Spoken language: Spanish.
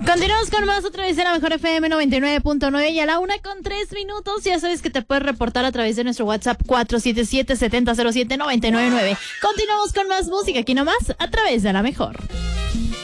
Continuamos con más otra vez en la Mejor FM 99.9 y a la 1:03. Ya sabes que te puedes reportar a través de nuestro WhatsApp 477-7007-999. Continuamos con más música aquí nomás a través de la Mejor.